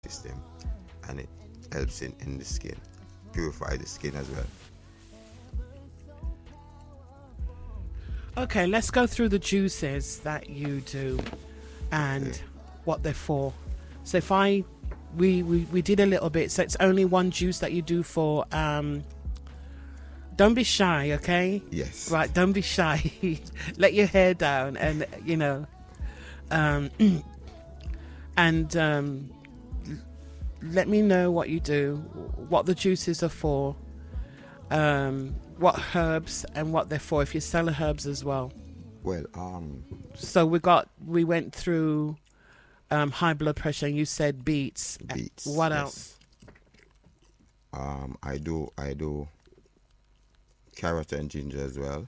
system, and it helps in the skin, purify the skin as well. Okay, let's go through the juices that you do and what they're for. So if we did a little bit, so it's only one juice that you do for don't be shy, okay? Yes. Right, don't be shy. Let your hair down and let me know what you do, what the juices are for, what herbs and what they're for, if you sell the herbs as well. Well, So we went through high blood pressure, and you said beets. What else? I do carrot and ginger as well.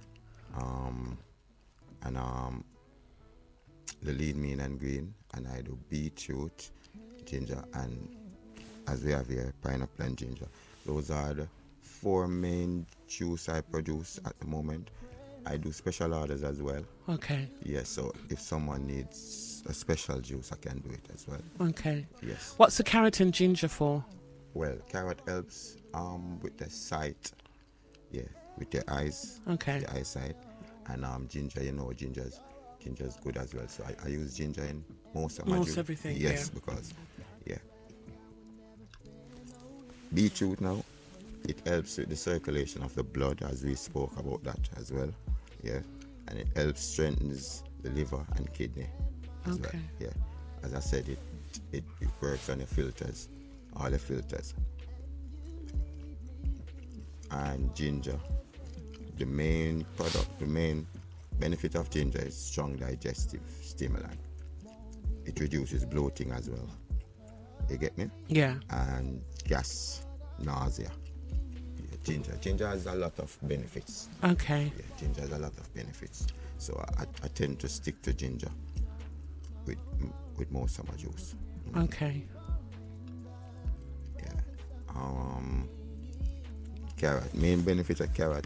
And the lean, mean and green, and I do beetroot, ginger, and as we have here, pineapple and ginger. Those are the 4 main juice I produce at the moment. I do special orders as well. Okay. Yes, so if someone needs a special juice, I can do it as well. Okay. Yes. What's the carrot and ginger for? Well, carrot helps with the sight, with the eyes, Okay. the eyesight, and ginger. Ginger's good as well. So I use ginger in most of my juice. Everything. Yes, yeah. because beetroot now, it helps with the circulation of the blood, as we spoke about that as well. Yeah, and it helps strengthens the liver and kidney as well. Yeah, as I said, it works on the filters, all the filters. And ginger, the main benefit of ginger is strong digestive stimulant. It reduces bloating as well. You get me? Yeah. And gas, nausea. Ginger has a lot of benefits. Okay. Yeah, ginger has a lot of benefits. So I tend to stick to ginger with most of my juice. Okay. Yeah. Carrot. Main benefit of carrot.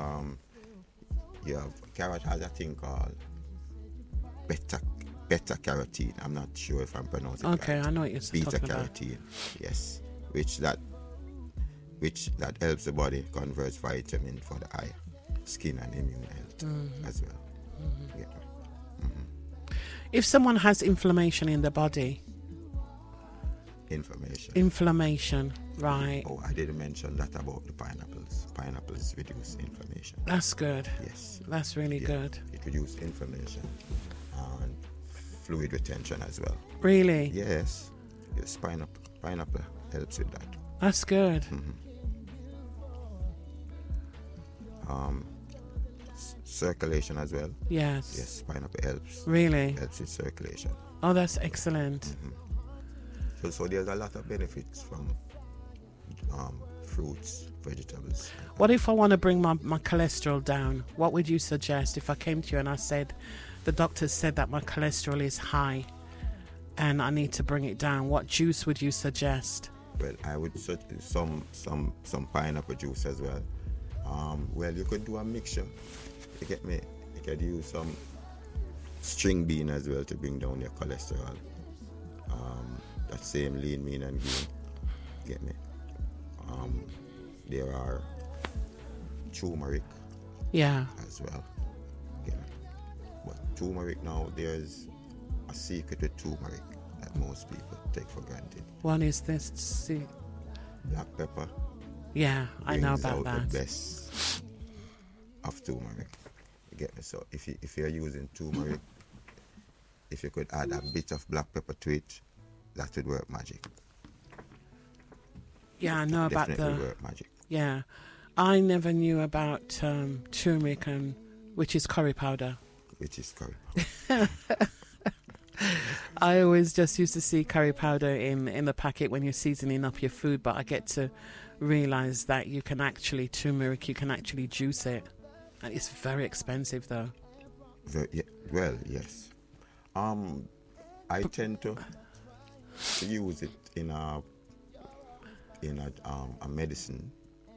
Carrot has a thing called beta carotene. I'm not sure if I'm pronouncing it right. Okay, I know what you're talking about. Beta carotene. Yes. Which that helps the body convert vitamin for the eye, skin and immune health as well. Mm-hmm. Yeah. Mm-hmm. If someone has inflammation in the body. Inflammation, right. Oh, I didn't mention that about the pineapples. Pineapples reduce inflammation. That's good. Yes. That's really good. It reduces inflammation and fluid retention as well. Really? Yes. Yes, pineapple helps with that. That's good. Mm-hmm. Circulation as well. Yes. Yes, pineapple helps. Really? Helps with circulation. Oh, that's excellent. Mm-hmm. So there's a lot of benefits from fruits, vegetables. What if I want to bring my cholesterol down? What would you suggest if I came to you and I said, the doctor said that my cholesterol is high and I need to bring it down? What juice would you suggest? Well, I would suggest some pineapple juice as well. Well, you could do a mixture. You get me? You could use some string bean as well to bring down your cholesterol. That same lean, mean and green. Get me? There are turmeric. Yeah. As well. Get me? But turmeric now, there's a secret with turmeric that most people take for granted. One is this. See. Black pepper. Yeah, I know about out that. The best of turmeric. You get me? So if you're using turmeric, if you could add a bit of black pepper to it, that would work magic. Yeah, I know about Definitely work magic. Yeah, I never knew about turmeric, which is curry powder. Which is curry. I always just used to see curry powder in the packet when you're seasoning up your food, but I get to realize that you can actually juice it, and it's very expensive though. Well, yes. I tend to use it in a medicine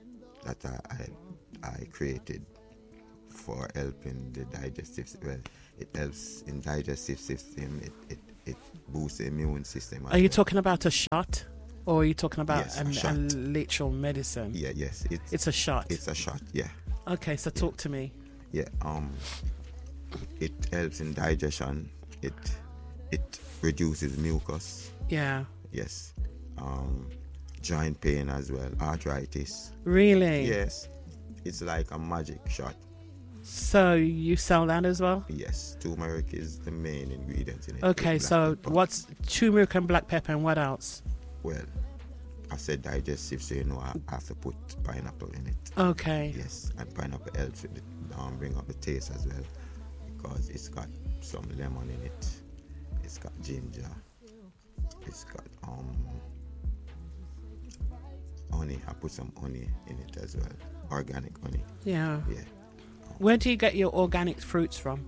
that I created for helping the digestive. Well, It helps in digestive system. It boosts the immune system. Are you talking about a shot, or are you talking about Yes, a a shot. literal medicine? Yeah, yes. It's a shot. It's a shot, yeah. Okay, so talk to me. Yeah. It helps in digestion. It reduces mucus. Yeah. Yes. Joint pain as well. Arthritis. Really? Yes. It's like a magic shot. So you sell that as well? Yes. Turmeric is the main ingredient in it. Okay, with so black pepper. what's turmeric and black pepper, and what else? Well, I said digestive, so I have to put pineapple in it. Okay. Yes, and pineapple helps with it, bring up the taste as well, because it's got some lemon in it. It's got ginger. It's got honey. I put some honey in it as well. Organic honey. Yeah. Yeah. Where do you get your organic fruits from?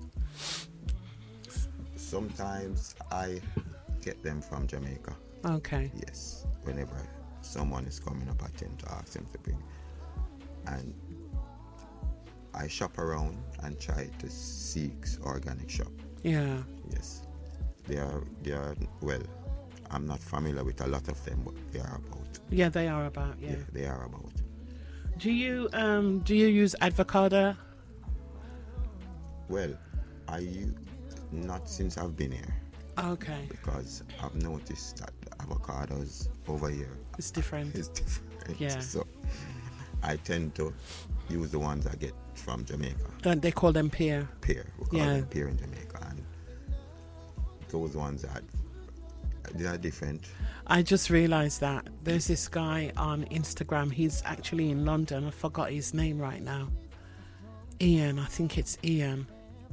Sometimes I get them from Jamaica. Okay. Yes. Whenever someone is coming up, I tend to ask them to bring. And I shop around and try to seek organic shop. Yeah. Yes. They are well, I'm not familiar with a lot of them, but they are about. Yeah, they are about, yeah. They are about. Do you use avocado? Well, not since I've been here, Okay. because I've noticed that the avocados over here It's different. is different. Yeah. So I tend to use the ones I get from Jamaica. Don't they call them pear? Pear. We call Yeah. them pear in Jamaica. And those ones they are different. I just realised that there's this guy on Instagram. He's actually in London. I forgot his name right now. Ian, I think it's Ian.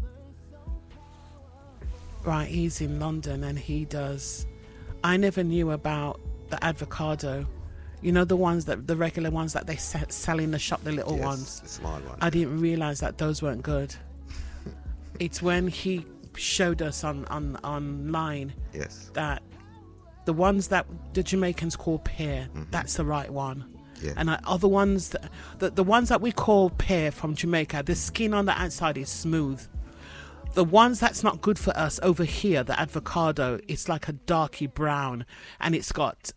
Right, he's in London and he does. I never knew about the avocado. You know, the regular ones that they sell in the shop, the little Yes, ones. the small ones. I didn't realise that those weren't good. It's when he showed us online Yes. that the ones that the Jamaicans call pear, that's the right one. Yeah. And other ones, the ones that we call pear from Jamaica, the skin on the outside is smooth. The ones that's not good for us over here, the avocado, it's like a darky brown, and it's got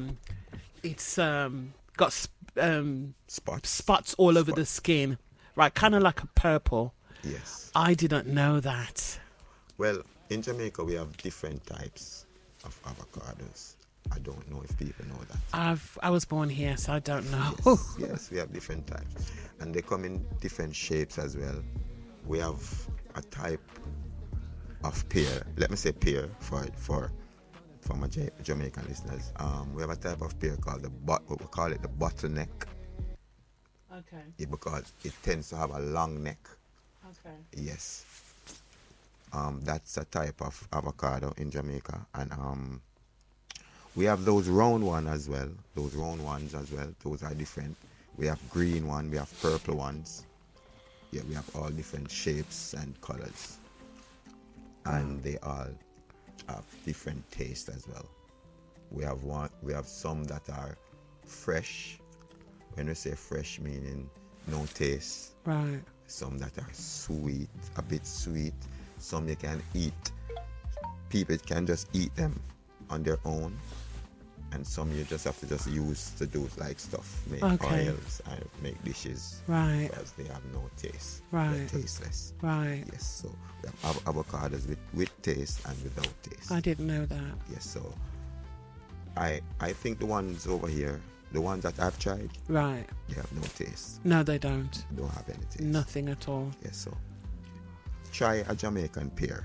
spots all over the skin, right? Kind of like a purple. Yes. I didn't know that. Well, in Jamaica we have different types of avocados. I don't know if people know that. I was born here, so I don't know. Yes, we have different types, and they come in different shapes as well. We have a type of pear. Let me say pear for my Jamaican listeners. We have a type of pear called what we call it the bottleneck. Okay. Because it tends to have a long neck. Okay. Yes. That's a type of avocado in Jamaica, and we have those round ones as well. Those are different. We have green one. We have purple ones. Yeah, we have all different shapes and colors, and they all have different taste as well. We have some that are fresh. When we say fresh, meaning no taste. Right. Some that are sweet, a bit sweet. Some you can eat. People can just eat them on their own, and some you just have to use to do like stuff, make oils and make dishes. Right. Because they have no taste. Right. They're tasteless. Right. Yes. So we have avocados with taste and without taste. I didn't know that. Yes. So I think the ones over here, the ones that I've tried, Right. they have no taste. No, they don't. They don't have any taste. Nothing at all. Yes. So try a Jamaican pear.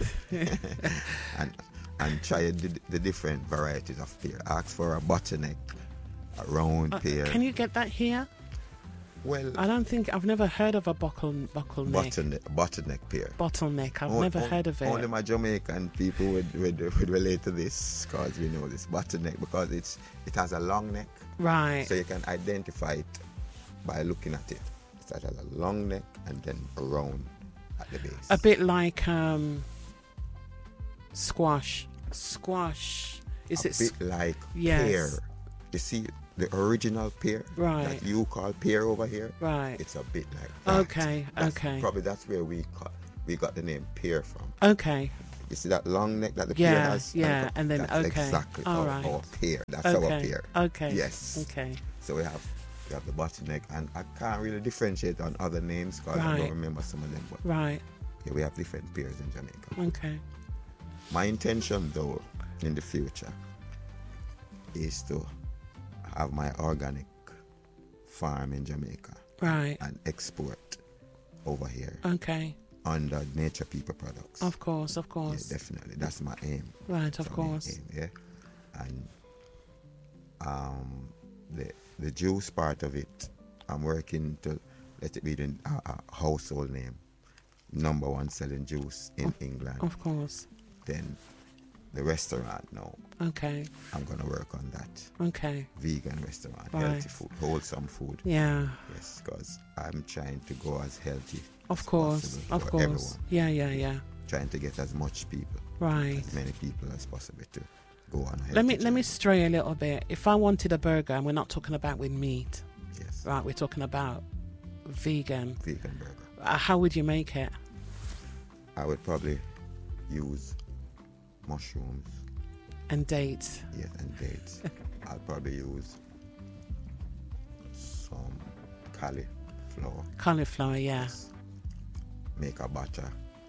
and try the different varieties of pear. Ask for a bottleneck, a round pear. Can you get that here? Well, I've never heard of a bottleneck. Bottleneck pear. Bottleneck. I've never heard of it. Only my Jamaican people would relate to this, because we know this bottleneck, because it has a long neck. Right. So you can identify it by looking at it. It has a long neck and then a round at the base. A bit like squash. Squash. Is it? A bit like Yes. pear. You see the original pear Right. that you call pear over here? Right. It's a bit like that. Okay. Okay. Probably that's where we got the name pear from. Okay. You see that long neck that the pear Yeah, has? yeah, and then, that's okay. exactly All our, right. our pear. That's our Okay. pear. Okay. Yes. Okay. So we have the bottleneck, and I can't really differentiate on other names because I Right. don't remember some of them. But Right. yeah, we have different pears in Jamaica. Okay. My intention, though, in the future, is to have my organic farm in Jamaica Right. and export over here Okay. under Nature People Products. Of course. Of Yeah, course. definitely. That's my aim. Right. Of That's my course. aim, yeah. And the juice part of it, I'm working to let it be the household name. Number one selling juice in England. Of course. Then the restaurant now, Okay. I'm gonna work on that. Okay. Vegan restaurant, Right. healthy food, wholesome food. Yeah. Yes, because I'm trying to go as healthy Of as course. possible Of for course. everyone. Yeah. Yeah. Yeah. Trying to get as much people, Right. as many people as possible to go on a healthy Let me journey. stray a little bit. If I wanted a burger, and we're not talking about with meat, Yes, right? We're talking about vegan. vegan burger. How would you make it? I would probably use mushrooms, And dates. yes, and dates. I'll probably use some cauliflower. Cauliflower. Yeah. Yes. Make a batter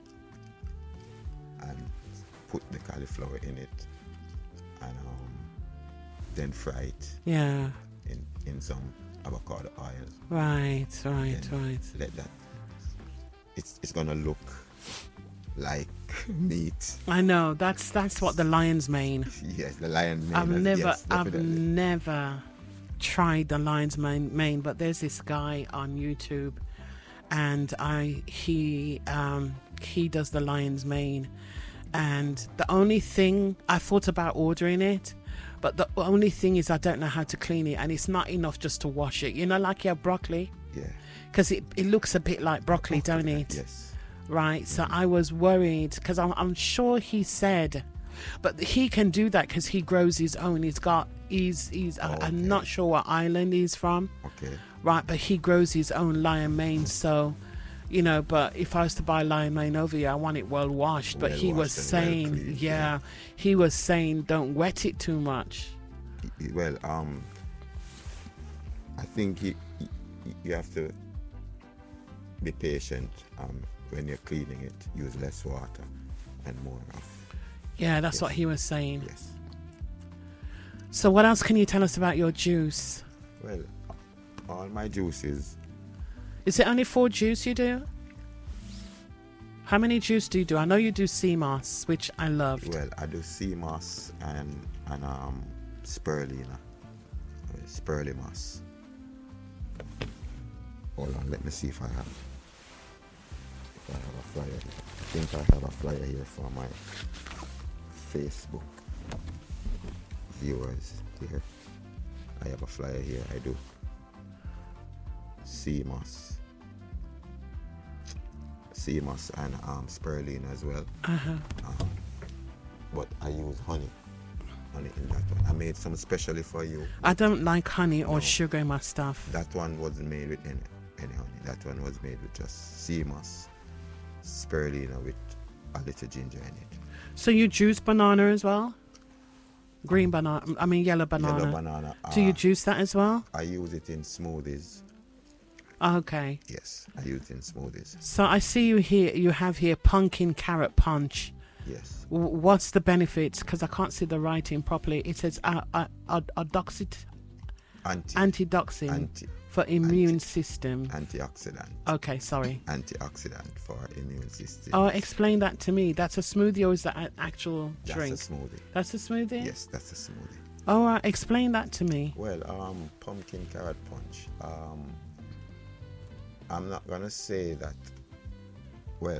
and put the cauliflower in it, and then fry it Yeah. in some avocado oil. Right. Right. Then Right. let that. It's gonna look like meat. I know that's what the lion's mane. Yes, the lion mane. I've never definitely. tried the lion's mane, but there's this guy on YouTube, and he does the lion's mane, and the only thing I thought about ordering it, but the only thing is I don't know how to clean it, and it's not enough just to wash it. You know, like your broccoli, Yeah. because it looks a bit like broccoli, don't it? Yes. Right, so I was worried because I'm sure he said, but he can do that because he grows his own. He's okay. I'm not sure what island he's from, Okay. right? But he grows his own lion mane. So, you know, but if I was to buy lion mane over here, I want it well washed. But Well he was washed and well saying, cleaned, yeah, he was saying don't wet it too much. Well, I think you have to be patient. When you're cleaning it, use less water and more of. Yeah, that's Yes. what he was saying. Yes. So what else can you tell us about your juice? Well, all my juices. Is it only 4 juice you do? How many juice do you do? I know you do sea moss, which I loved. Well, I do sea moss and spirulina, spirulina moss. Hold on, let me see if I have a flyer here. I think I have a flyer here for my Facebook viewers here. I have a flyer here. I do sea moss and spirulina as well. But I use honey in that one. I made some specially for you. I don't like honey or No. sugar in my stuff. That one wasn't made with any honey. That one was made with just sea moss, spirulina with a little ginger in it. So you juice banana as well? Green banana, I mean yellow banana. Yellow banana. Do you juice that as well? I use it in smoothies. Okay. Yes, I use it in smoothies. So I see you have here pumpkin carrot punch. Yes. What's the benefits? Because I can't see the writing properly. It says antioxidant for immune system. Antioxidant. Okay, sorry. Antioxidant for immune system. Oh, explain that to me. That's a smoothie or is that an actual drink? That's a smoothie. That's a smoothie? Yes, that's a smoothie. All right, explain that to me. Well, pumpkin carrot punch. I'm not gonna say that. Well,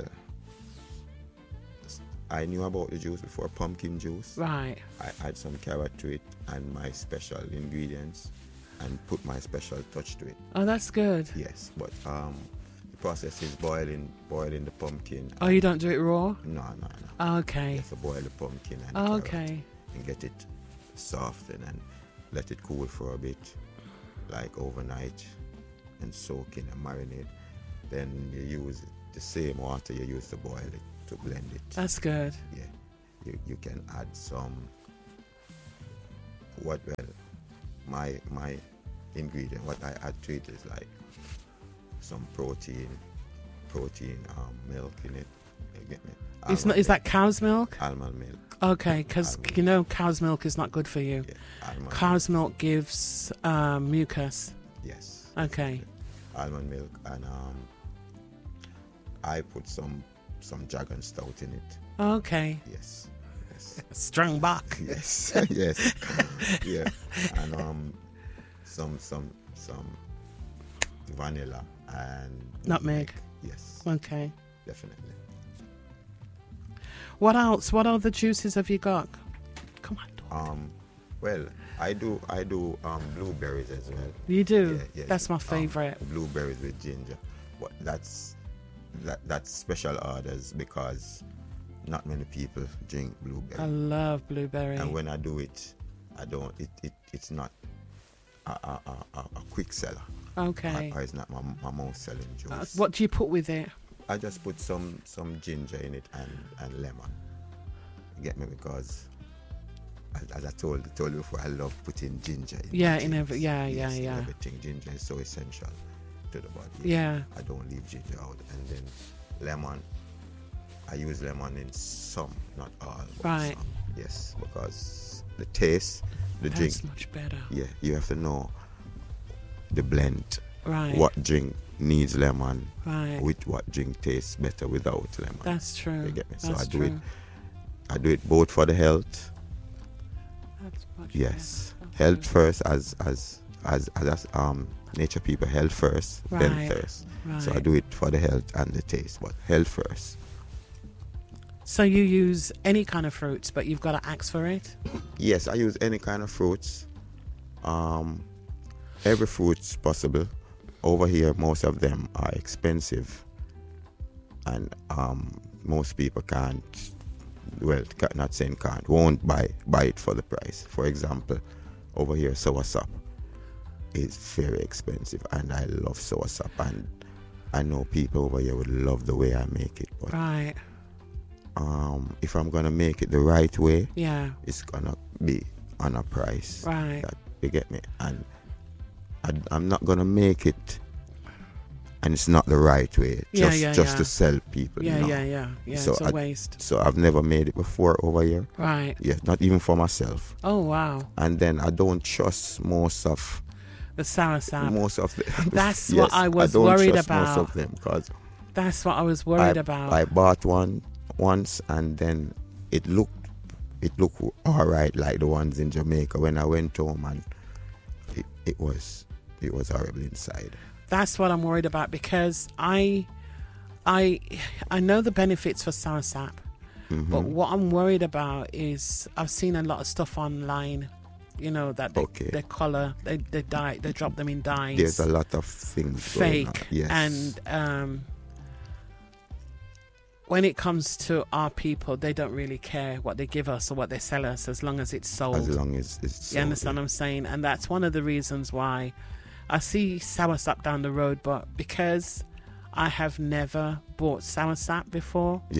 I knew about the juice before, pumpkin juice. Right. I add some carrot to it and my special ingredients, and put my special touch to it. Oh, that's good. Yes, but the process is boiling the pumpkin. Oh, you don't do it raw? No. Okay. You have to boil the pumpkin and Oh, carrot okay. and get it softened and let it cool for a bit, like overnight, and soak in and marinate. Then you use the same water you use to boil it, to blend it. That's good. Yeah. You can add some, my ingredient, what I add to it is like some protein milk in it. You get me? Is that cow's milk? Almond milk. Okay, because you know cow's milk is not good for you. Yeah, Cow's milk gives mucus. Yes. Okay. Almond milk, and I put some dragon stout in it. Okay. Yes. Strong back. Yes. Yes. Yeah. And some vanilla and Nutmeg. Yes. Okay. Definitely. What else? What other juices have you got? Come on. Well, I do blueberries as well. You do? Yeah. That's my favorite. Blueberries with ginger. But that's special orders because not many people drink blueberry. I love blueberry. And when I do it, it's not a quick seller. Okay. Or it's not my most selling juice. What do you put with it? I just put some ginger in it and lemon. You get me? Because as I told you before, I love putting ginger in. Yeah, my in every in everything. Ginger is so essential to the body. Yeah. I don't leave ginger out. And then lemon, I use lemon in some, not all. Right. Some. Yes, because the taste, the drink. That's much better. Yeah, you have to know the blend. Right. What drink needs lemon? Right. With what drink tastes better without lemon? That's true. You get me? So That's I do true. I do it both for the health. That's much Yes, better. health Okay. first as nature people. Health first, then Right. thirst. So I Right. do it for the health and the taste, but health first. So you use any kind of fruits, but you've got to ask for it? Yes, I use any kind of fruits. Every fruit's possible. Over here, most of them are expensive, and most people can't. Well, not saying can't, won't buy it for the price. For example, over here, soursop is very expensive, and I love soursop, and I know people over here would love the way I make it. But Right. if I'm gonna make it the right way, Yeah. it's gonna be on a price. Right. That, you get me? And I'm not gonna make it, and it's not the right way. Just to sell people. Yeah, no. yeah. So It's a waste. So I've never made it before over here. Right. Yeah, not even for myself. Oh, wow. And then I don't trust most of The soursop. the. That's yes, what I was don't worried trust about. Most of them, because That's what I was worried about. I bought one once, and then it looked all right, like the ones in Jamaica. When I went home, and it was horrible inside. That's what I'm worried about, because I know the benefits for soursop, Mm-hmm. but what I'm worried about is I've seen a lot of stuff online, you know, that they color, they dye, they drop them in dyes. There's a lot of things going on. Fake. Yes. And when it comes to our people, they don't really care what they give us or what they sell us, as long as it's sold. As long as it's sold. You understand what I'm saying? And that's one of the reasons why I see soursop down the road, but because I have never bought soursop before, Yeah.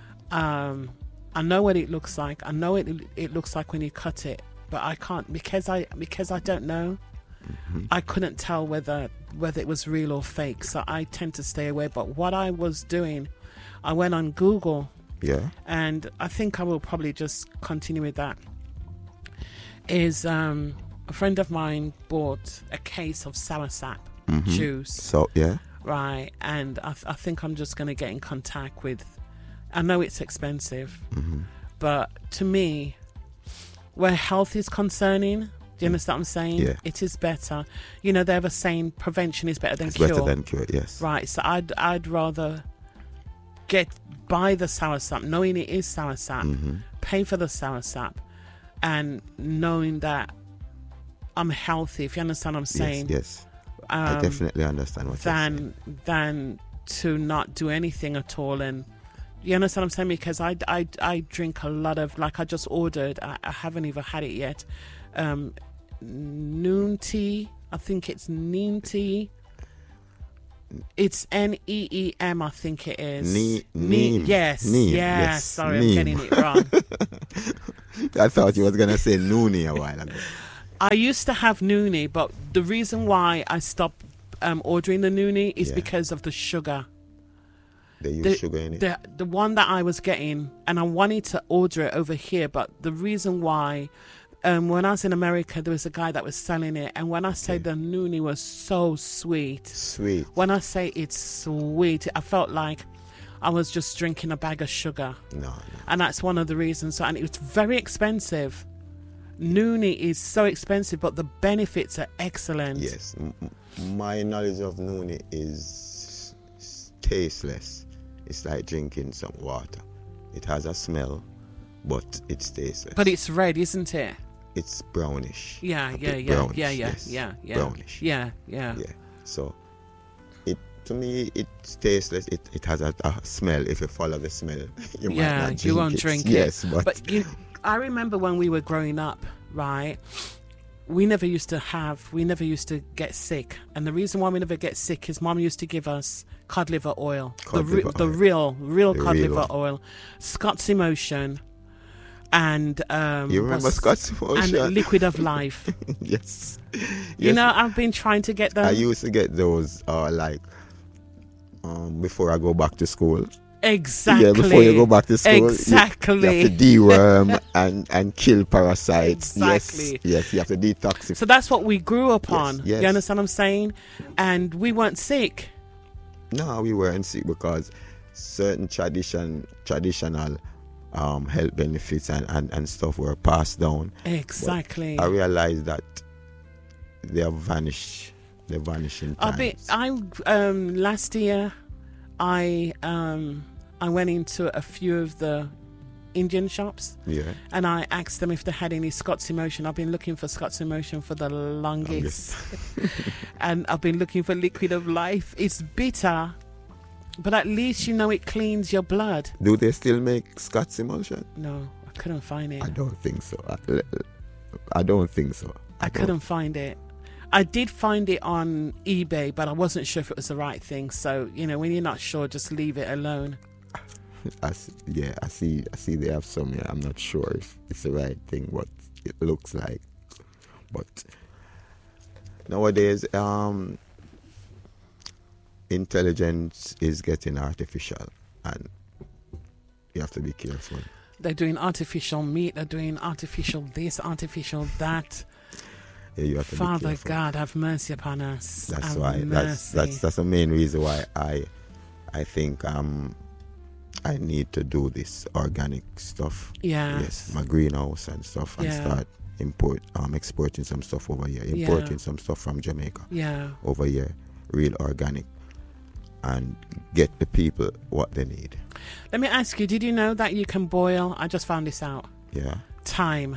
I know what it looks like. I know it looks like when you cut it, but I can't, because I don't know. Mm-hmm. I couldn't tell whether it was real or fake, so I tend to stay away. But what I was doing, I went on Google, Yeah. and I think I will probably just continue with that. Is a friend of mine bought a case of soursop juice, So yeah. right? And I think I'm just going to get in contact with. I know it's expensive, but to me, where health is concerning, do you understand what I'm saying? Yeah. It is better. You know, they have a saying, prevention is better than It's cure. better than cure. Yes. Right, so I'd rather buy the soursop, knowing it is soursop, pay for the soursop, and knowing that I'm healthy. If you understand what I'm saying, Yes. I definitely understand what you're saying. than to not do anything at all. And you understand what I'm saying? Because I drink a lot of, like I just ordered. I haven't even had it yet. Noon tea. I think it's neem tea. It's Neem, I think it is. Neem. Yes. Neem, Yes. yes. Sorry, Neem. I'm getting it wrong. I thought you was gonna say noonie a while ago. I used to have noonie, but the reason why I stopped ordering the noonie is Yeah. because of the sugar. They use sugar in it. The one that I was getting, and I wanted to order it over here, but the reason why, when I was in America, there was a guy that was selling it, and when I say the noonie was so sweet, Sweet. when I say it's sweet, I felt like I was just drinking a bag of sugar, No. and that's one of the reasons. And it was very expensive. Noonie is so expensive, but the benefits are excellent. Yes. My knowledge of noonie is tasteless. It's like drinking some water. It has a smell, but it's tasteless. But it's red, isn't it? It's brownish. Yeah. Brownish, Yeah. yes. Brownish. Yeah. So, to me, it's tasteless. It has a smell. If you follow the smell, you might not drink you won't it. drink it. Yes, but I remember when we were growing up, right? We never used to get sick, and the reason why we never get sick is Mom used to give us cod liver oil, the real cod liver oil, Scott's Emotion, and you remember Scott's Emotion and Liquid of Life. Yes. You know, I've been trying to get them. I used to get those before I go back to school. Exactly. Yeah, before you go back to school, exactly. you have to deworm and kill parasites. Exactly. Yes, you have to detoxify. So that's what we grew up on. Yes. You understand what I'm saying? And we weren't sick. No, we weren't sick because certain traditional health benefits and stuff were passed down. Exactly. But I realized that they have vanished. They vanish in time. Last year, I went into a few of the Indian shops, and I asked them if they had any Scott's Emotion. I've been looking for Scott's Emotion for the longest. And I've been looking for Liquid of Life. It's bitter, but at least you know it cleans your blood. Do they still make Scott's Emotion? No, I couldn't find it. I don't think so. I don't think so. I couldn't find it. I did find it on eBay, but I wasn't sure if it was the right thing. So, you know, when you're not sure, just leave it alone. I see they have some here. I'm not sure if it's the right thing, what it looks like. But nowadays, intelligence is getting artificial, and you have to be careful. They're doing artificial meat. They're doing artificial this, artificial that. Yeah, you have to Father be careful. God, have mercy upon us. That's have why. Mercy. That's the main reason why I think I need to do this organic stuff. Yes, my greenhouse and stuff, and start exporting some stuff over here. Importing some stuff from Jamaica. Over here, real organic, and get the people what they need. Let me ask you, did you know that you can boil? I just found this out. Yeah. Thyme.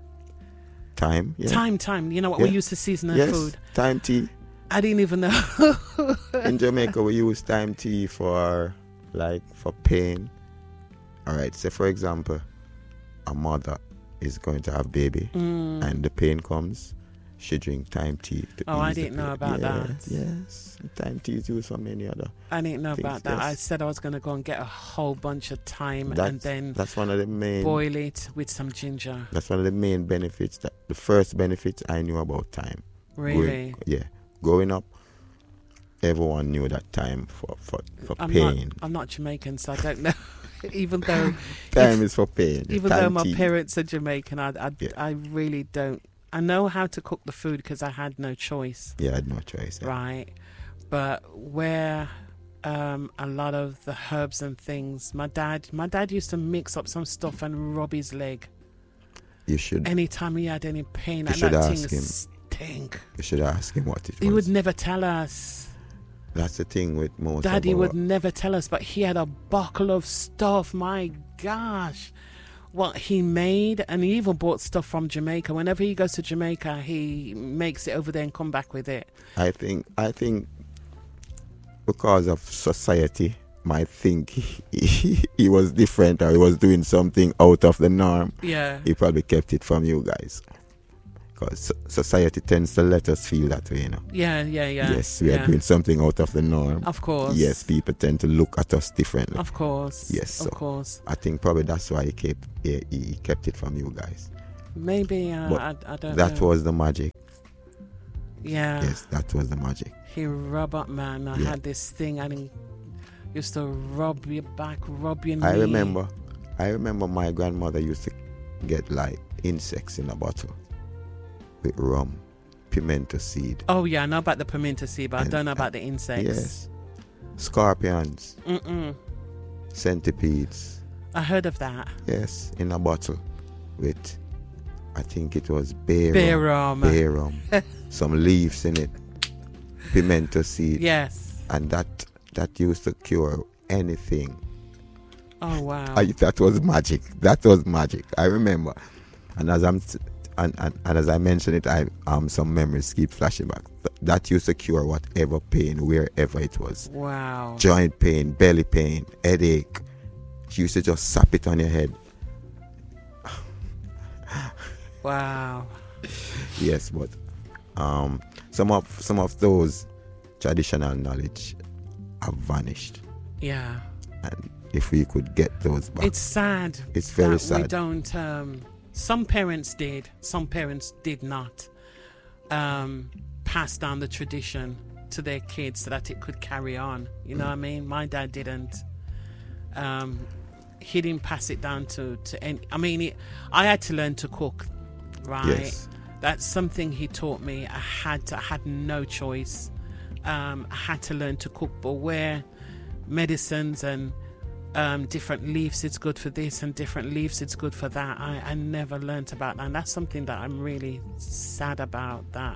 Yeah. Thyme. You know what we use to season our food? Thyme tea. I didn't even know. In Jamaica, we use thyme tea for pain. All right. Say for example, a mother is going to have baby, and the pain comes. She drink thyme tea. I didn't know about that. Yes, thyme tea is used for many other. I didn't know things, about that. yes. I said I was going to go and get a whole bunch of thyme and then that's one of the main boil it with some ginger. That's one of the main benefits. The first benefits I knew about thyme. Really? Growing up, everyone knew that thyme for pain. I'm not Jamaican, so I don't know. Even though thyme is for pain. Even though my parents are Jamaican, I really don't. I know how to cook the food because I had no choice. Yeah, I had no choice. Yeah. Right. But where a lot of the herbs and things, my dad used to mix up some stuff and rub his leg. You should. Anytime he had any pain, and that thing him. stink. You should ask him what it was. He would never tell us. That's the thing with most. Daddy would never tell us, but he had a bottle of stuff. My gosh. What he made, and he even bought stuff from Jamaica. Whenever he goes to Jamaica, he makes it over there and come back with it. I think because of society might think he was different, or he was doing something out of the norm. Yeah. He probably kept it from you guys. because society tends to let us feel that way, you know. Yeah. Yes, we are doing something out of the norm. Of course. Yes, people tend to look at us differently. Of course. Yes, Of so course. I think probably that's why he kept it from you guys. Maybe But I don't that know. was the magic. Yeah. Yes, that was the magic. He rub up, man. I Yeah. had this thing, and he used to rub your back, rub your knee. I remember my grandmother used to get like insects in a bottle with rum, pimento seed. Oh yeah, I know about the pimento seed, but I don't know about the insects. Yes. Scorpions, centipedes. I heard of that. Yes, in a bottle with, I think it was bay rum. bay rum, some leaves in it, pimento seed. Yes. And that used to cure anything. Oh wow. That was magic. That was magic. I remember. And as as I mentioned it, some memories keep flashing back. That used to cure whatever pain, wherever it was. Wow. Joint pain, belly pain, headache. She used to just sap it on your head. Wow. Yes, but some of those traditional knowledge have vanished. Yeah. And if we could get those back, It's sad. It's very that sad. We don't. Some parents did. Some parents did not pass down the tradition to their kids so that it could carry on. You know what I mean? My dad didn't. He didn't pass it down to any. I mean, I had to learn to cook, right? Yes. That's something he taught me. I had no choice. I had to learn to cook, but where medicines and different leaves it's good for this and different leaves it's good for that, I never learnt about that, and that's something that I'm really sad about. That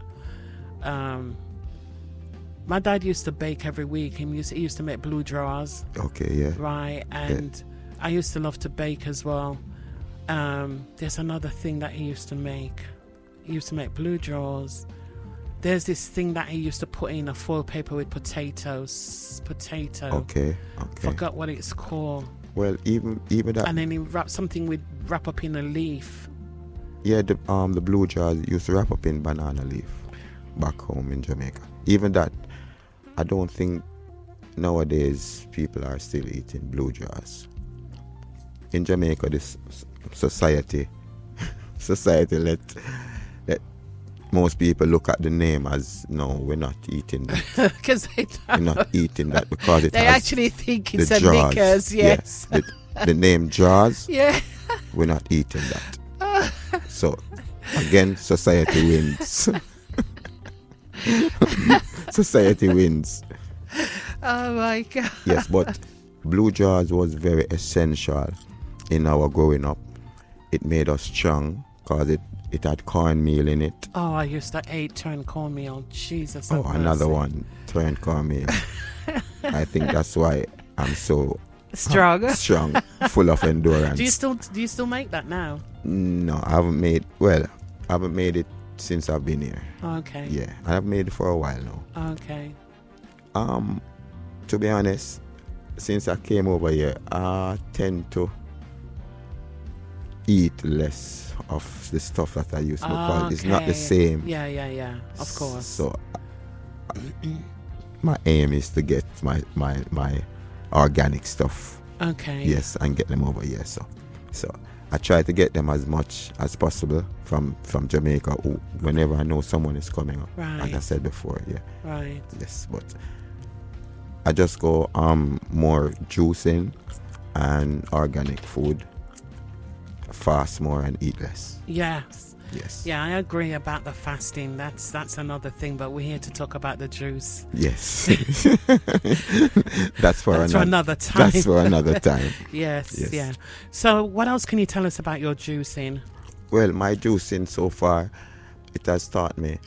my dad used to bake every week. He used to make blue drawers. Okay, yeah. Right, and I used to love to bake as well. There's another thing that he used to make. He used to make blue drawers. There's this thing that he used to put in a foil paper with potato. Okay. Forgot what it's called. Well, even that. And then he wrap up in a leaf. Yeah, the blue jars used to wrap up in banana leaf back home in Jamaica. Even that, I don't think nowadays people are still eating blue jars. In Jamaica, this society let most people look at the name as, no, we're not eating that. Because we're not eating that because it they has actually think it's the a jars. knickers. Yes. Yeah, the name jars. Yeah. We're not eating that. So again, society wins. Society wins. Oh my God. Yes, but blue jars was very essential in our growing up. It made us strong because it had cornmeal in it. Oh, I used to eat turned cornmeal. Jesus. Oh, have another mercy. one, turned cornmeal. I think that's why I'm so Strong. strong, full of endurance. Do you still make that now? No, I haven't made it since I've been here. Okay. Yeah, I have made it for a while now. Okay. To be honest, since I came over here, I tend to eat less of the stuff that I used to because it's not the same. Yeah. Of course. So my aim is to get my organic stuff. Okay. Yes, and get them over here. So I try to get them as much as possible from Jamaica whenever I know someone is coming up. Right. Like I said before, yeah. Right. Yes, but I just go more juicing and organic food. Fast more and eat less. Yes. Yes. Yeah, I agree about the fasting. That's another thing, but we're here to talk about the juice. Yes. That's for another time. That's for another time. Yes. Yeah. So what else can you tell us about your juicing? Well, my juicing so far, it has taught me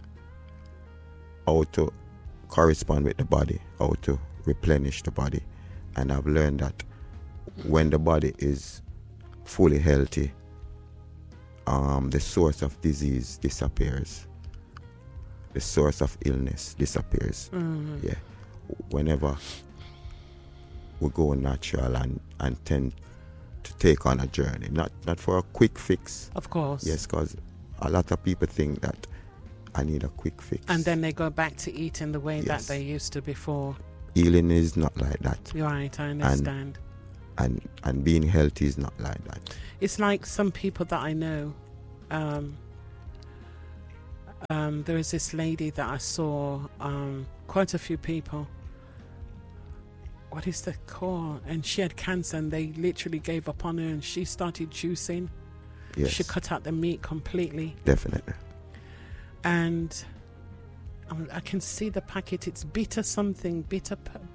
how to correspond with the body, how to replenish the body. And I've learned that when the body is fully healthy, the source of disease disappears. The source of illness disappears. Mm. Yeah. Whenever we go natural and tend to take on a journey, not for a quick fix. Of course. Yes, because a lot of people think that I need a quick fix. And then they go back to eating the way that Yes. they used to before. Healing is not like that. Right, I understand. And being healthy is not like that. It's like some people that I know. There is this lady that I saw, quite a few people. What is the call? And she had cancer, and they literally gave up on her, and she started juicing. Yes. She cut out the meat completely. Definitely. And I can see the packet. It's bitter something, bitter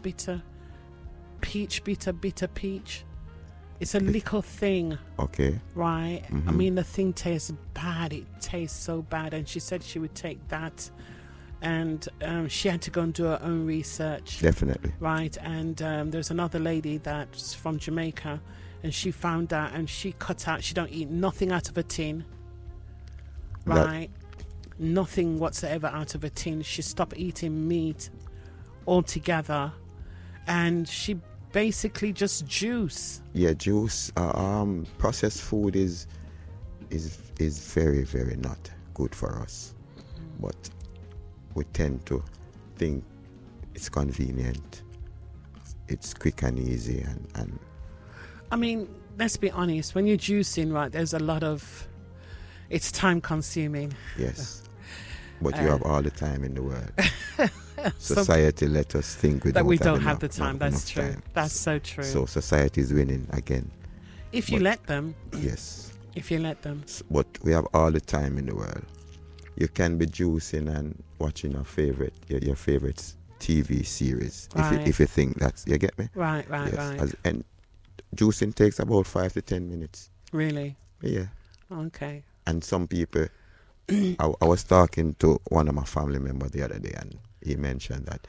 peach. It's a little thing, Okay. right? I Mhm. mean, the thing tastes bad. It tastes so bad. And she said she would take that, and she had to go and do her own research, Definitely. right? And there's another lady that's from Jamaica, and she found out, and she cut out. She don't eat nothing out of a tin, That- right? Nothing whatsoever out of a tin. She stopped eating meat altogether, and she basically just juice. Yeah, juice. Processed food is very, very not good for us. But we tend to think it's convenient, it's quick and easy, and I mean, let's be honest. When you're juicing, right, there's a lot of. It's time consuming. yes. But you have all the time in the world. So Society let us think that we don't have enough- the time. not That's enough true. time. That's so true. So society is winning again. if you but- let them, Yes. if you let them. But we have all the time in the world. You can be juicing and watching your favorite TV series Right. if you think that's, you get me. Right, right, Yes. right. And juicing takes about 5 to 10 minutes. Really? Yeah. Okay. And some people, I was talking to one of my family members the other day, and he mentioned that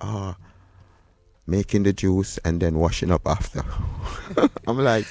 making the juice and then washing up after. I'm like,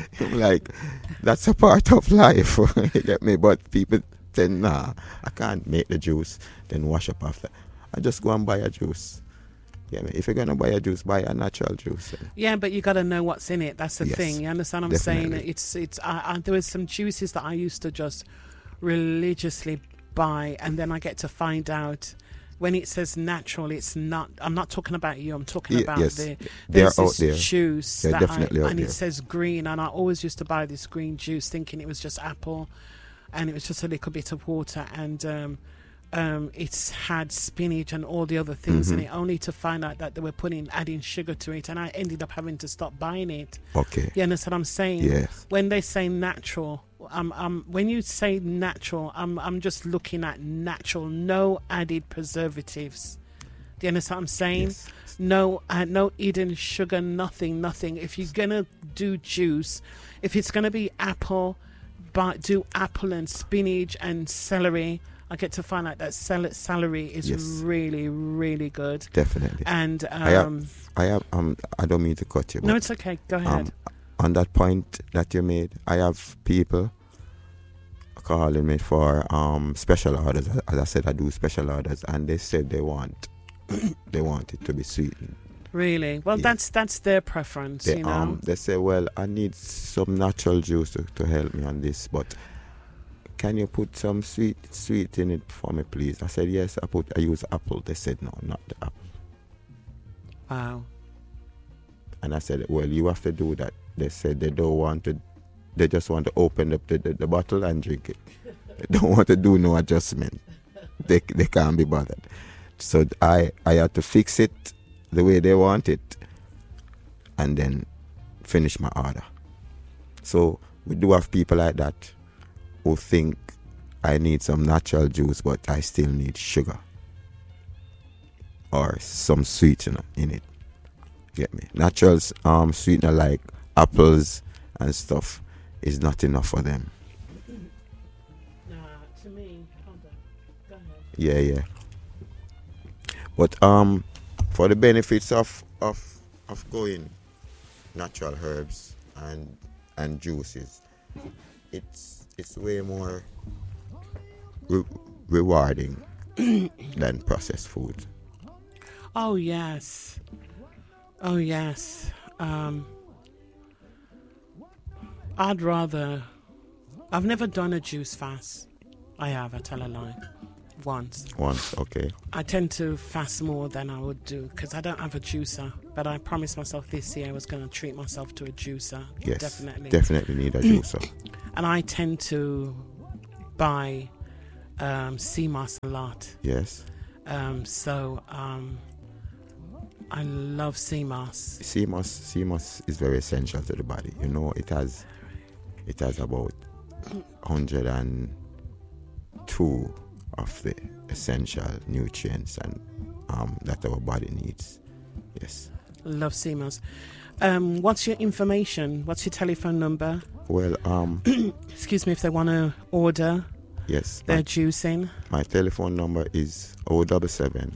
that's a part of life. You get me? But people tend, nah, I can't make the juice then wash up after. I just go and buy a juice. Yeah, if you're gonna buy a juice, buy a natural juice. Yeah, but you got to know what's in it. That's the Yes, thing. You understand what I'm saying? definitely. There was some juices that I used to just religiously buy, and then I get to find out when it says natural, it's not. I'm not talking about you. I'm talking about yes, the. they're There's out this there. juice They're that definitely out and there. it says green, and I always used to buy this green juice, thinking it was just apple, and it was just a little bit of water, and it's had spinach and all the other things in Mhm. it, only to find out that they were adding sugar to it, and I ended up having to stop buying it. Okay. You understand what I'm saying? Yes. When they say natural, when you say natural, I'm just looking at natural, no added preservatives. Do you understand what I'm saying? Yes. No hidden sugar, nothing. If you're gonna do juice, if it's gonna be apple, but do apple and spinach and celery. I get to find out that celery is Yes. really, really good. Definitely. And I don't mean to cut you. no, but, it's okay. Go ahead. on that point that you made, I have people calling me for special orders. As I said, I do special orders, and they said they want it to be sweetened. Really? Well, Yeah. that's their preference, They, you know. they say, well, I need some natural juice to help me on this, but can you put some sweet in it for me, please? I said, yes, I use apple. They said, no, not the apple. Wow. And I said, well, you have to do that. They said they don't want to, they just want to open up the bottle and drink it. They don't want to do no adjustment. They can't be bothered. So I had to fix it the way they want it and then finish my order. So we do have people like that who think I need some natural juice, but I still need sugar or some sweetener in it. Get me? Natural sweetener like apples and stuff is not enough for them. To me, hold on. Go ahead. Yeah. But for the benefits of going natural herbs and juices, it's way more rewarding than processed food. Oh yes. I've never done a juice fast. I have. I tell a lie. Once. Once, okay. I tend to fast more than I would do because I don't have a juicer. But I promised myself this year I was going to treat myself to a juicer. Yes, definitely need a juicer. And I tend to buy sea moss a lot. Yes. So I love sea moss. Sea moss is very essential to the body. You know, it has about 102 of the essential nutrients and that our body needs. Yes. Love sea moss. What's your information? What's your telephone number? Well, excuse me, if they want to order. Yes. Their juicing. My telephone number is 077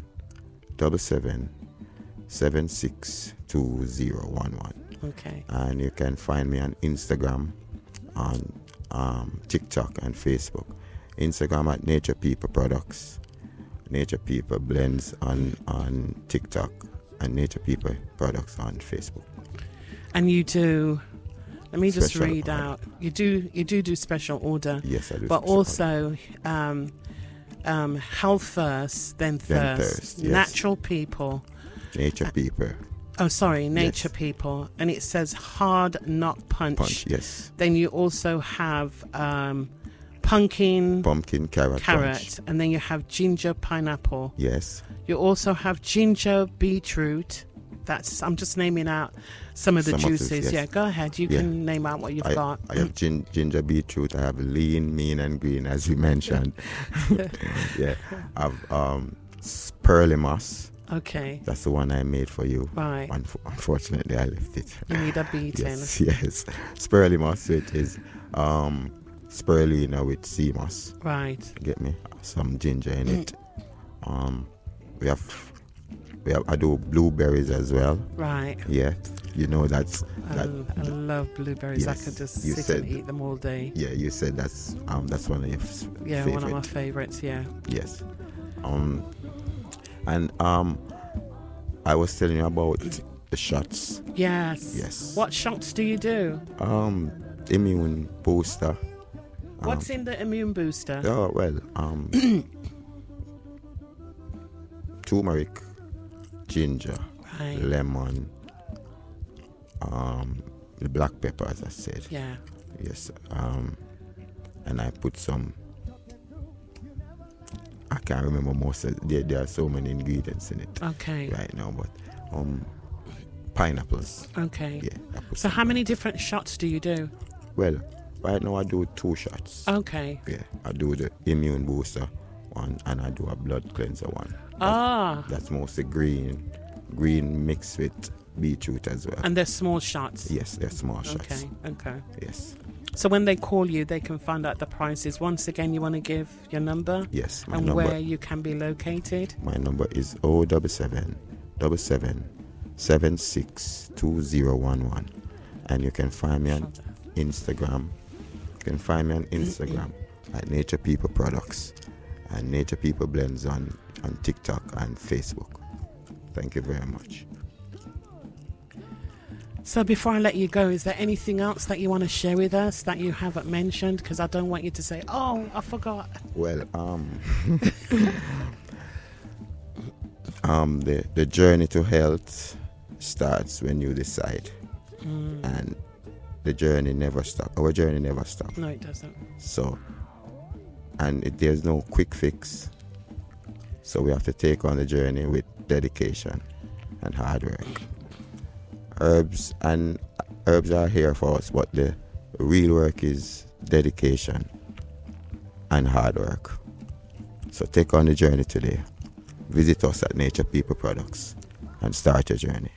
762011. Okay. And you can find me on Instagram, on TikTok and Facebook. Instagram at Nature People Products, Nature People Blends on TikTok, and Nature People Products on Facebook. And you do. Let me just Special read order. out. You do special order. Yes, I do. But special also, health first, then thirst. Yes. Natural people. Nature People Oh, sorry, Nature Yes. People, and it says hard nut punch. Yes. Then you also have pumpkin, Carrot punch. and then you have ginger pineapple. Yes. You also have ginger beetroot. I'm just naming out some of the Some of juices. this, yes. Yeah, go ahead. You Yeah. can name out what you've got. I have ginger beetroot. I have lean, mean, and green, as you mentioned. Yeah. I have Pearly Moss. Okay. That's the one I made for you. Right. Unfortunately, I left it. You need a beating. Yes. Spirulina moss, it is spirulina with sea moss. Right. Get me? Some ginger in it. We have I do blueberries as well. Right. Yeah. You know that's I love blueberries. Yes, I could just you sit said- and eat them all day. yeah, you said that's one of your Yeah, favorite. one of my favorites. Yeah. Yes. And I was telling you about the shots. Yes. Yes. What shots do you do? Immune booster. What's in the immune booster? Oh well, turmeric, ginger, Right. lemon, the black pepper, as I said. Yeah. Yes. And I put some. I can't remember most. There are so many ingredients in it Okay. right now, but pineapples. Okay. Yeah. I put So some how many different shots do you do? Well, right now I do 2 shots. Okay. Yeah, I do the immune booster one, and I do a blood cleanser one. That's That's mostly green mixed with beetroot as well. and they're small shots. Yes, they're small shots. Okay. Okay. Yes, So when they call you, they can find out the prices. Once again, you want to give your number yes. My and number, where you can be located. my number is 077 762011, and you can find me on Instagram. You can find me on Instagram at Nature People Products and Nature People Blends on TikTok and Facebook. Thank you very much. So before I let you go, is there anything else that you want to share with us that you haven't mentioned? Because I don't want you to say, "Oh, I forgot." Well, the journey to health starts when you decide, and the journey never stops. Our journey never stops. No, it doesn't. So, there's no quick fix. So we have to take on the journey with dedication and hard work. Herbs are here for us, but the real work is dedication and hard work. So take on the journey today. Visit us at Nature People Products and start your journey.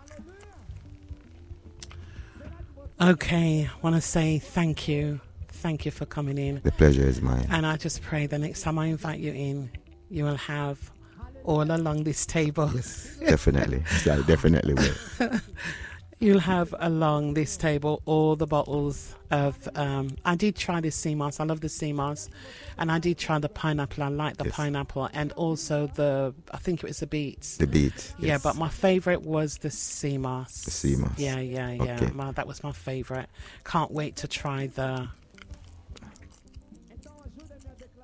Okay, I want to say thank you. Thank you for coming in. The pleasure is mine. And I just pray the next time I invite you in, you will have all along this table. Yes, definitely. I definitely will. You'll have along this table all the bottles of. I did try the sea moss. I love the sea moss, and I did try the pineapple. I like the Yes. pineapple, and also I think it was the beets. The beet. Yeah, Yes. but my favorite was the sea moss. The sea moss. Yeah. Okay. That was my favorite. Can't wait to try the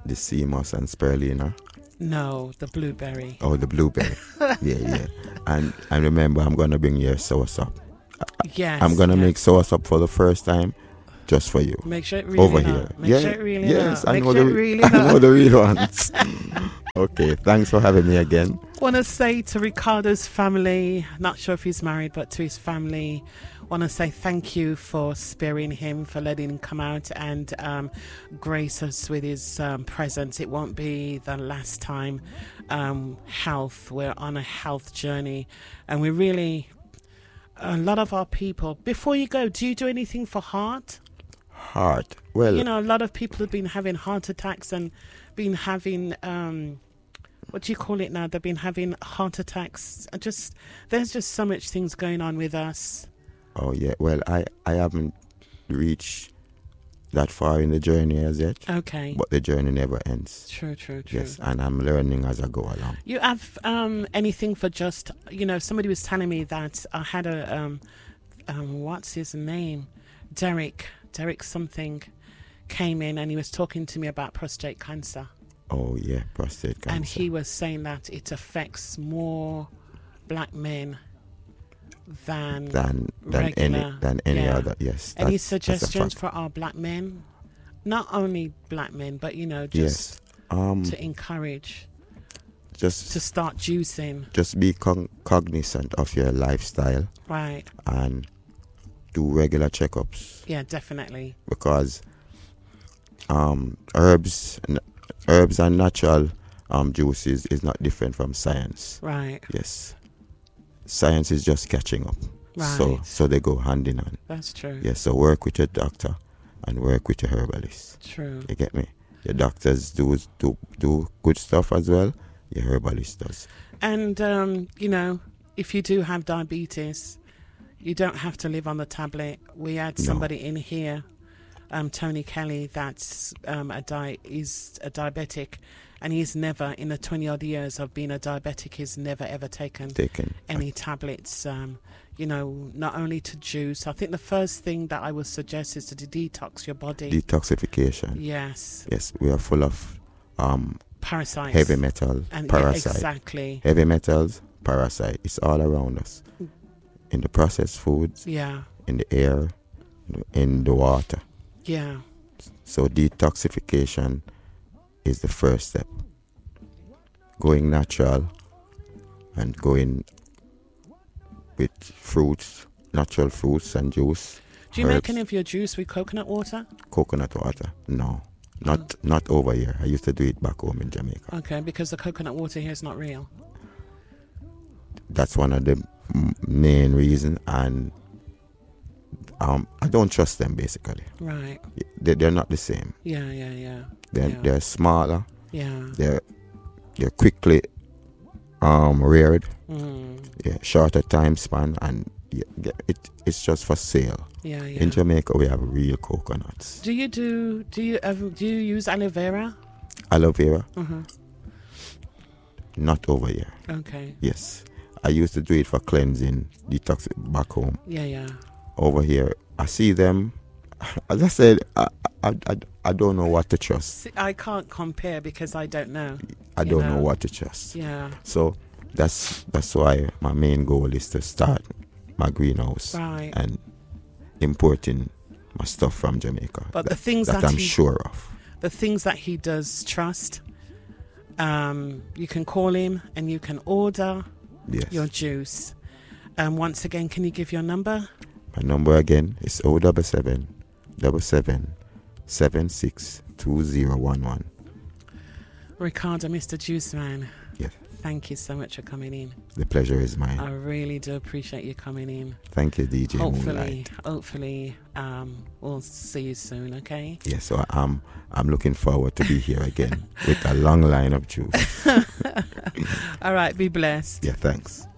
the sea moss and spirulina. No, the blueberry. Oh, the blueberry. yeah. And remember, I'm gonna bring you a soursop. Yes. I'm gonna make soursop for the first time, just for you. Make sure it really over not. here. Make sure it really yes, not. I Make know sure the it really I not. know the real ones. Okay, thanks for having me again. Want to say to Ricardo's family, not sure if he's married, but to his family, want to say thank you for sparing him, for letting him come out and grace us with his presence. It won't be the last time. Health, we're on a health journey, and we really, a lot of our people, before you go, do you do anything for heart? Heart. Well, You know, a lot of people have been having heart attacks and been having what do you call it now? They've been having heart attacks. There's just so much things going on with us. oh yeah. Well, I haven't reached that far in the journey as yet, Okay. but the journey never ends. True. Yes, and I'm learning as I go along. You have anything for just, somebody was telling me that I had a what's his name? Derek something came in and he was talking to me about prostate cancer. Oh yeah, prostate cancer. And he was saying that it affects more black men than any yeah. other. Yes. Any that's a suggestions fact. for our black men? Not only black men, but just Yes. to encourage to Just start juicing. just be cognizant of your lifestyle Right. and do regular checkups, Yeah, definitely. because herbs and natural juices is not different from science. Right. Yes. Science is just catching up. Right. So they go hand in hand. That's true. Yes, so work with your doctor and work with your herbalist. True. You get me? Your doctors do good stuff as well. Your herbalist does. And if you do have diabetes, you don't have to live on the tablet. We had No. somebody in here, Tony Kelly, that's is a diabetic, and he's never, in the 20 odd years of being a diabetic, he's never ever taken any tablets. Not only to juice. I think the first thing that I would suggest is to detox your body. Detoxification. Yes. Yes, we are full of Parasites. heavy metal, And parasite. yeah, exactly. Heavy metals, parasite. It's all around us. In the processed foods, Yeah. in the air, in the water. Yeah. So detoxification is the first step. Going natural and going with fruits, natural fruits and juice. Do you make herbs. any of your juice with coconut water? Coconut water? No. Not over here. I used to do it back home in Jamaica. Okay, because the coconut water here is not real. That's one of the main reasons, and I don't trust them basically. Right. They're not the same. Yeah. They're smaller. Yeah. They're quickly reared. Mm. Yeah, shorter time span, and it's just for sale. Yeah. In Jamaica, we have real coconuts. Do you use aloe vera? Aloe vera, Mm-hmm. not over here. Okay. Yes, I used to do it for cleansing, detox back home. Yeah. Over here, I see them. As I said, I don't know what to trust. See, I can't compare because I don't know. I don't know what to trust. Yeah. So that's why my main goal is to start my greenhouse Right. and importing my stuff from Jamaica. But the things that I'm he- sure of. The things that he does trust, you can call him and you can order Yes. your juice. Once again, can you give your number? My number again is 077 762011. Ricardo, Mr. Juice Man. Yes. Thank you so much for coming in. The pleasure is mine. I really do appreciate you coming in. Thank you, DJ Moonlight. Hopefully, we'll see you soon. Okay. Yes, so I'm looking forward to be here again with a long line of juice. All right. Be blessed. Yeah, thanks.